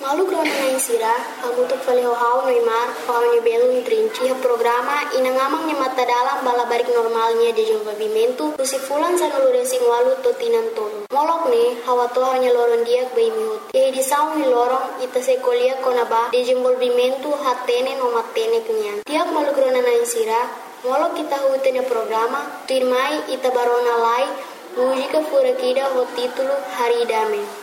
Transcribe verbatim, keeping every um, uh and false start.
Malu krona na insira, kamu tu fale hau Neymar, hau ni belo trinci ha programa inangamang ni mata dalam bala barik normalnya de desenvolvimento, usi fulan sa nulure sing walu to tinan tolo. Molok ne, hawa to hanya loron dia bai mihut. Ye di saung ni lorong ita se kolia kona ba desenvolvimento hatene no matene kenyan. Tiap malu krona na insira, molok kita hutenya programa, tirmai ita barona lai, música fura kida ho título Haridame.